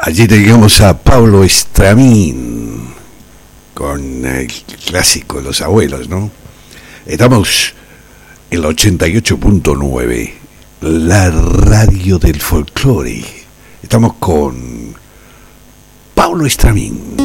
Allí teníamos a Pablo Estramín con el clásico de los abuelos, ¿no? Estamos en la 88.9, la radio del folclore. Estamos con Pablo Estramín.